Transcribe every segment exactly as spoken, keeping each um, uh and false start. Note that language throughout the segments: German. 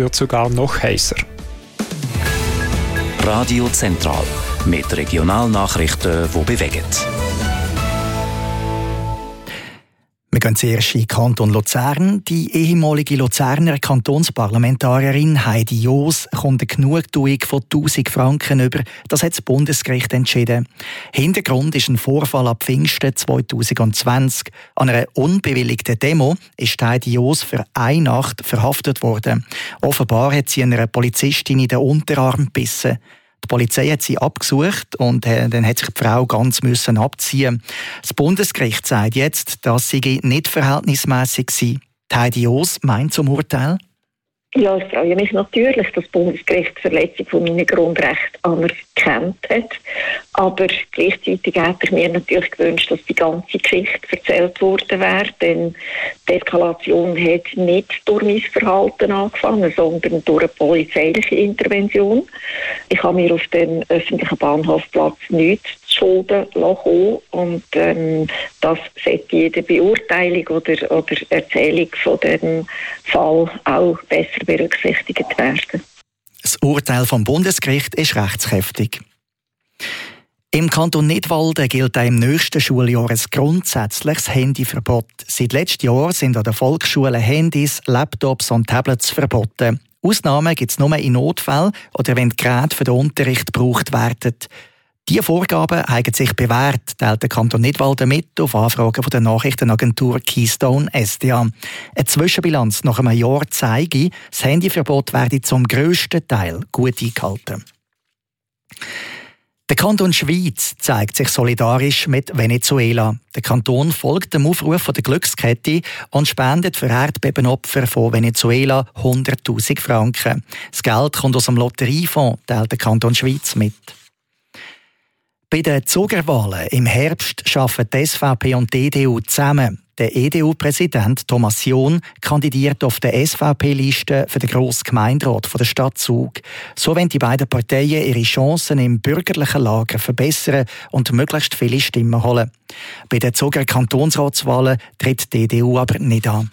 wird sogar noch heißer. Radio Zentral mit Regionalnachrichten, die bewegen. Wir gehen zuerst in den Kanton Luzern. Die ehemalige Luzerner Kantonsparlamentarierin Heidi Joos kommt eine Genugtuung von tausend Franken über. Das hat das Bundesgericht entschieden. Hintergrund ist ein Vorfall ab Pfingsten zwanzig zwanzig. An einer unbewilligten Demo ist Heidi Joos für eine Nacht verhaftet worden. Offenbar hat sie einer Polizistin in den Unterarm gebissen. Die Polizei hat sie abgesucht und äh, dann hat sich die Frau ganz müssen abziehen. Das Bundesgericht sagt jetzt, dass sie nicht verhältnismäßig sei. Heidi Joos meint zum Urteil? Ja, ich freue mich natürlich, dass das Bundesgericht die Verletzung von meinen Grundrechten anerkannt hat. Aber gleichzeitig hätte ich mir natürlich gewünscht, dass die ganze Geschichte erzählt worden wäre. Denn die Eskalation hat nicht durch mein Verhalten angefangen, sondern durch eine polizeiliche Intervention. Ich habe mir auf dem öffentlichen Bahnhofplatz nichts zu Schulden lassen. Und ähm, das sollte jede Beurteilung oder, oder Erzählung von dem Fall auch besser berücksichtigt werden. Das Urteil vom Bundesgericht ist rechtskräftig. Im Kanton Nidwalden gilt auch im nächsten Schuljahr ein grundsätzliches Handyverbot. Seit letztem Jahr sind an den Volksschulen Handys, Laptops und Tablets verboten. Ausnahmen gibt es nur in Notfällen oder wenn die Geräte für den Unterricht gebraucht werden. Diese Vorgaben haben sich bewährt, teilt der Kanton Nidwalden mit auf Anfragen von der Nachrichtenagentur Keystone S D A. Eine Zwischenbilanz nach einem Jahr zeige, das Handyverbot werde zum grössten Teil gut eingehalten. Der Kanton Schwyz zeigt sich solidarisch mit Venezuela. Der Kanton folgt dem Aufruf der Glückskette und spendet für Erdbebenopfer von Venezuela hunderttausend Franken. Das Geld kommt aus dem Lotteriefonds, teilt der Kanton Schwyz mit. Bei den Zugerwahlen im Herbst arbeiten die S V P und die E D U zusammen. Der E D U-Präsident Thomas John kandidiert auf der S V P-Liste für den grossen Gemeinderat der Stadt Zug. So wollen die beiden Parteien ihre Chancen im bürgerlichen Lager verbessern und möglichst viele Stimmen holen. Bei den Zuger Kantonsratswahlen tritt die E D U aber nicht an.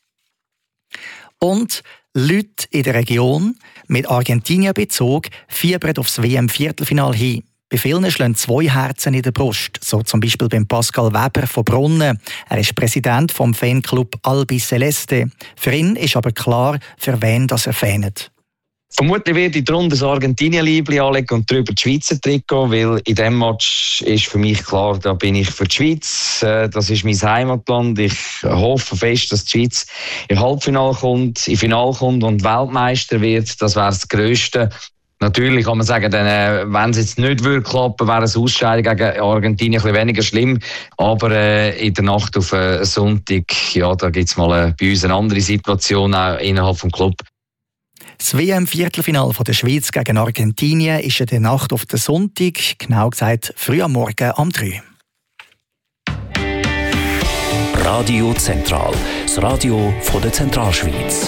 Und Leute in der Region mit Argentinien-Bezug fiebern aufs W M-Viertelfinale hin. Bei vielen schlagen zwei Herzen in der Brust, so zum Beispiel beim Pascal Weber von Brunnen. Er ist Präsident vom Fanclub Albi Celeste. Für ihn ist aber klar, für wen das er fanet. Vermutlich werde ich darunter das Argentinien-Liebli anlegen und darüber die Schweizer Trikot, weil in diesem Match ist für mich klar, da bin ich für die Schweiz. Das ist mein Heimatland. Ich hoffe fest, dass die Schweiz im Halbfinale kommt, im Finale kommt und Weltmeister wird. Das wäre das Grösste. Natürlich kann man sagen, wenn es jetzt nicht würde klappen, wäre ein Ausscheiden gegen Argentinien ein bisschen weniger schlimm. Aber äh, in der Nacht auf äh, Sonntag, ja, da gibt es mal äh, bei uns eine andere Situation auch innerhalb des Clubs. Das W M-Viertelfinale der Schweiz gegen Argentinien ist in der Nacht auf den Sonntag, genau gesagt früh am Morgen um drei. Radio Zentral, das Radio von der Zentralschweiz.